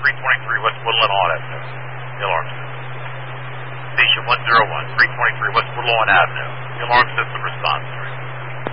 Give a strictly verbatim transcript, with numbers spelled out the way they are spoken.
three twenty-three West Woodlawn Avenue, the alarm system. Station one oh one, three twenty-three West Woodlawn Avenue, the alarm system